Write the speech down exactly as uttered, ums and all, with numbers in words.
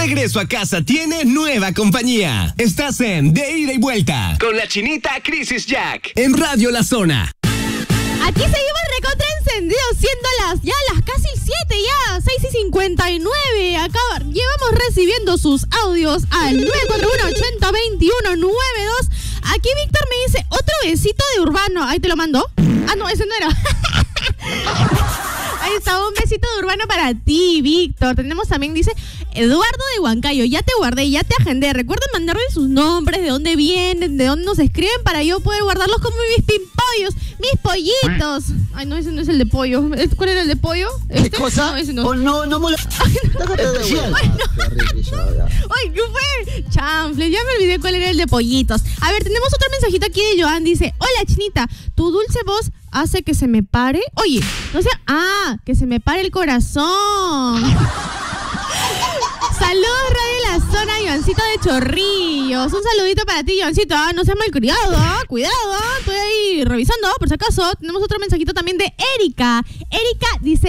regreso a casa tiene nueva compañía. Estás en De Ida y Vuelta con la chinita Crisis Jack en Radio La Zona. Aquí seguimos recontra encendidos, siendo las ya las casi siete, ya seis y cincuenta y nueve. Acá llevamos recibiendo sus audios al nueve cuatro uno, ochenta, veintiuno, noventa y dos. Aquí Víctor me dice, otro besito de Urbano. Ahí te lo mando. Ah, no, ese no era. Ahí está, un besito de Urbano para ti, Víctor. Tenemos también, dice, Eduardo de Huancayo. Ya te guardé, ya te agendé. Recuerden mandarme sus nombres, de dónde vienen, de dónde nos escriben, para yo poder guardarlos como mis pimpollos, mis pollitos. Ay, no, ese no es el de pollo. ¿Cuál era el de pollo? ¿Este? ¿Qué cosa? No, ese no. Oh, no, no mola. Ay, ¿qué fue? Chanfle, ya me olvidé cuál era el de pollitos. A ver, tenemos otro mensajito aquí de Joan. Dice, hola, chinita, tu dulce voz hace que se me pare. Oye, no sé, ah, que se me pare el corazón. Saludos, Radio La Zona, Ivancito de Chorrillos. Un saludito para ti, Ivancito. Ah, no seas malcriado, ¿ah? Cuidado, ¿ah? Estoy ahí revisando, por si acaso. Tenemos otro mensajito también de Erika. Erika dice,